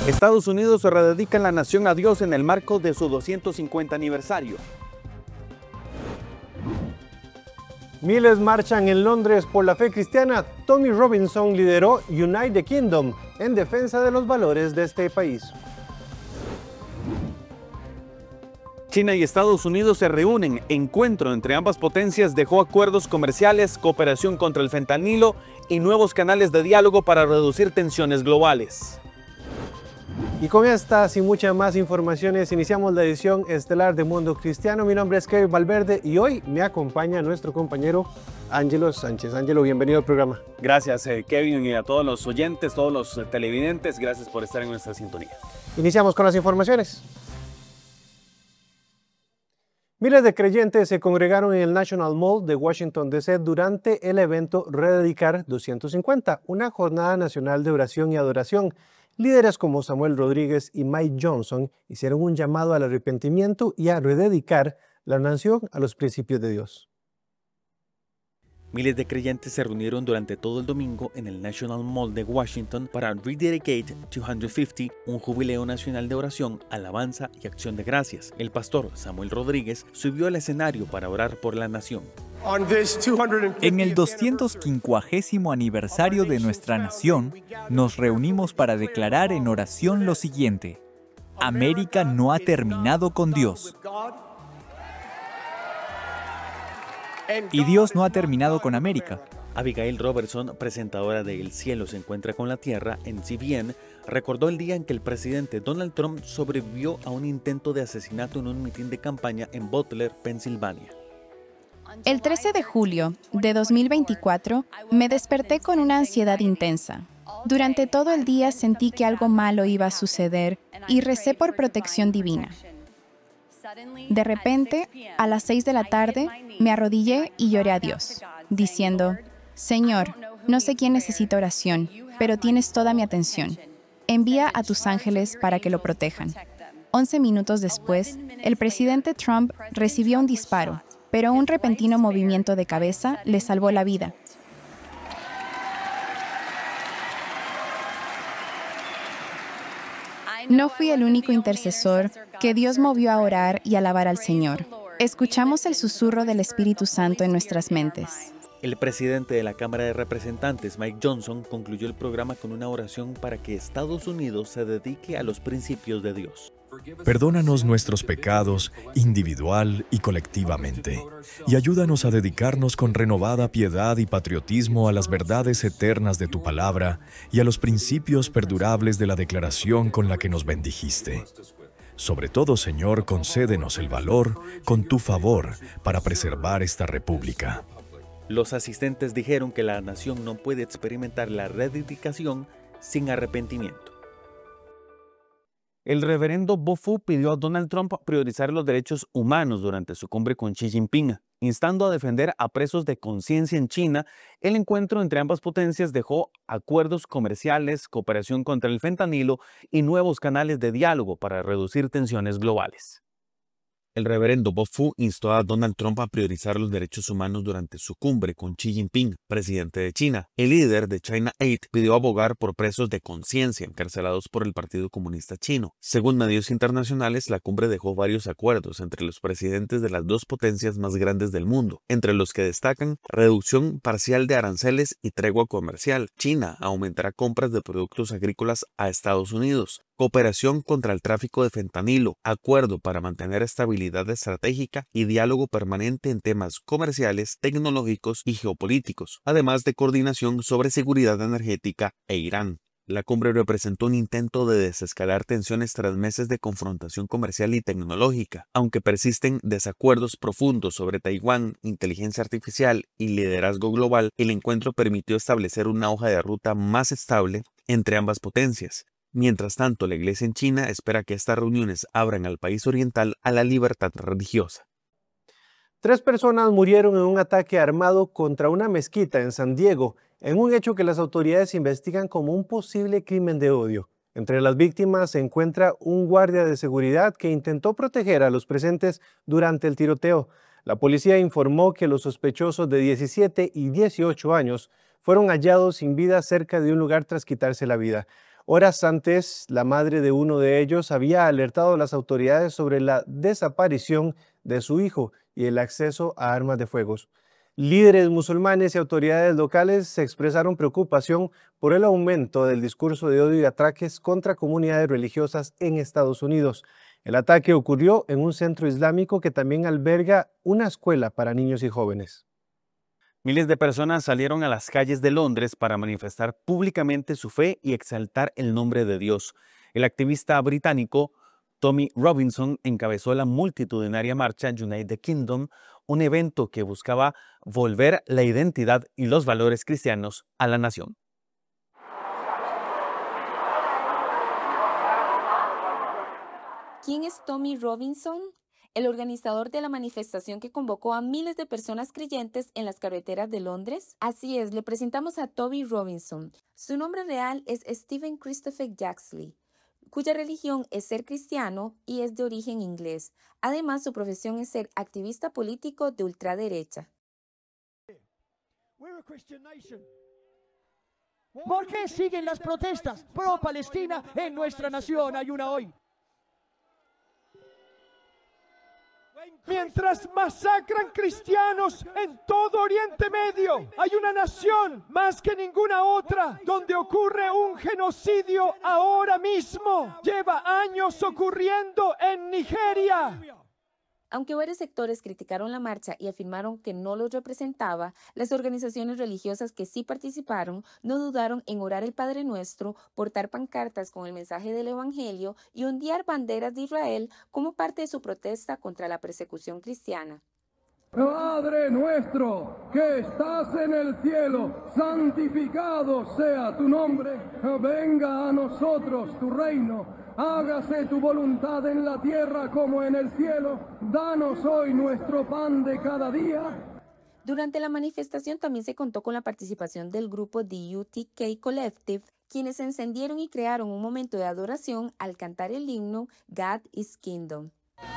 Estados Unidos rededica la nación a Dios en el marco de su 250 aniversario. Miles marchan en Londres por la fe cristiana. Tommy Robinson lideró Unite the Kingdom en defensa de los valores de este país. China y Estados Unidos se reúnen. Encuentro entre ambas potencias dejó acuerdos comerciales, cooperación contra el fentanilo y nuevos canales de diálogo para reducir tensiones globales. Y con estas y muchas más informaciones iniciamos la edición estelar de Mundo Cristiano. Mi nombre es Kevin Valverde y hoy me acompaña nuestro compañero Ángelo Sánchez. Ángelo, bienvenido al programa. Gracias Kevin, y a todos los oyentes, todos los televidentes, gracias por estar en nuestra sintonía. Iniciamos con las informaciones. Miles de creyentes se congregaron en el National Mall de Washington, D.C. durante el evento Rededicar 250, una jornada nacional de oración y adoración. Líderes como Samuel Rodríguez y Mike Johnson hicieron un llamado al arrepentimiento y a rededicar la nación a los principios de Dios. Miles de creyentes se reunieron durante todo el domingo en el National Mall de Washington para Rededicate 250, un jubileo nacional de oración, alabanza y acción de gracias. El pastor Samuel Rodríguez subió al escenario para orar por la nación. En el 250 aniversario de nuestra nación, nos reunimos para declarar en oración lo siguiente: América no ha terminado con Dios. Y Dios no ha terminado con América. Abigail Robertson, presentadora de El cielo se encuentra con la tierra en CBN, recordó el día en que el presidente Donald Trump sobrevivió a un intento de asesinato en un mitin de campaña en Butler, Pensilvania. El 13 de julio de 2024 me desperté con una ansiedad intensa. Durante todo el día sentí que algo malo iba a suceder y recé por protección divina. De repente, a las 6 de la tarde, me arrodillé y lloré a Dios, diciendo: Señor, no sé quién necesita oración, pero tienes toda mi atención. Envía a tus ángeles para que lo protejan. 11 minutos después, el presidente Trump recibió un disparo, pero un repentino movimiento de cabeza le salvó la vida. No fui el único intercesor que Dios movió a orar y alabar al Señor. Escuchamos el susurro del Espíritu Santo en nuestras mentes. El presidente de la Cámara de Representantes, Mike Johnson, concluyó el programa con una oración para que Estados Unidos se dedique a los principios de Dios. Perdónanos nuestros pecados individual y colectivamente, y ayúdanos a dedicarnos con renovada piedad y patriotismo a las verdades eternas de tu palabra y a los principios perdurables de la declaración con la que nos bendijiste. Sobre todo, Señor, concédenos el valor, con tu favor, para preservar esta república. Los asistentes dijeron que la nación no puede experimentar la rededicación sin arrepentimiento. El reverendo Bo Fu pidió a Donald Trump priorizar los derechos humanos durante su cumbre con Xi Jinping, instando a defender a presos de conciencia en China. El encuentro entre ambas potencias dejó acuerdos comerciales, cooperación contra el fentanilo y nuevos canales de diálogo para reducir tensiones globales. El reverendo Bo Fu instó a Donald Trump a priorizar los derechos humanos durante su cumbre con Xi Jinping, presidente de China. El líder de China Aid pidió abogar por presos de conciencia encarcelados por el Partido Comunista Chino. Según medios internacionales, la cumbre dejó varios acuerdos entre los presidentes de las dos potencias más grandes del mundo, entre los que destacan reducción parcial de aranceles y tregua comercial. China aumentará compras de productos agrícolas a Estados Unidos. Cooperación contra el tráfico de fentanilo, acuerdo para mantener estabilidad estratégica y diálogo permanente en temas comerciales, tecnológicos y geopolíticos, además de coordinación sobre seguridad energética e Irán. La cumbre representó un intento de desescalar tensiones tras meses de confrontación comercial y tecnológica. Aunque persisten desacuerdos profundos sobre Taiwán, inteligencia artificial y liderazgo global, el encuentro permitió establecer una hoja de ruta más estable entre ambas potencias. Mientras tanto, la Iglesia en China espera que estas reuniones abran al país oriental a la libertad religiosa. 3 personas murieron en un ataque armado contra una mezquita en San Diego, en un hecho que las autoridades investigan como un posible crimen de odio. Entre las víctimas se encuentra un guardia de seguridad que intentó proteger a los presentes durante el tiroteo. La policía informó que los sospechosos de 17 y 18 años fueron hallados sin vida cerca de un lugar tras quitarse la vida. Horas antes, la madre de uno de ellos había alertado a las autoridades sobre la desaparición de su hijo y el acceso a armas de fuego. Líderes musulmanes y autoridades locales se expresaron preocupación por el aumento del discurso de odio y ataques contra comunidades religiosas en Estados Unidos. El ataque ocurrió en un centro islámico que también alberga una escuela para niños y jóvenes. Miles de personas salieron a las calles de Londres para manifestar públicamente su fe y exaltar el nombre de Dios. El activista británico Tommy Robinson encabezó la multitudinaria marcha Unite the Kingdom, un evento que buscaba volver la identidad y los valores cristianos a la nación. ¿Quién es Tommy Robinson? El organizador de la manifestación que convocó a miles de personas creyentes en las carreteras de Londres. Así es, le presentamos a Tommy Robinson. Su nombre real es Stephen Christopher Jaxley, cuya religión es ser cristiano y es de origen inglés. Además, su profesión es ser activista político de ultraderecha. ¿Por qué siguen las protestas pro-Palestina en nuestra nación? Hay una hoy. Mientras masacran cristianos en todo Oriente Medio, hay una nación más que ninguna otra donde ocurre un genocidio ahora mismo. Lleva años ocurriendo en Nigeria. Aunque varios sectores criticaron la marcha y afirmaron que no los representaba, las organizaciones religiosas que sí participaron no dudaron en orar el Padre Nuestro, portar pancartas con el mensaje del Evangelio y ondear banderas de Israel como parte de su protesta contra la persecución cristiana. Padre nuestro que estás en el cielo, santificado sea tu nombre, venga a nosotros tu reino. Hágase tu voluntad en la tierra como en el cielo. Danos hoy nuestro pan de cada día. Durante la manifestación también se contó con la participación del grupo The UTK Collective, quienes encendieron y crearon un momento de adoración al cantar el himno God is Kingdom.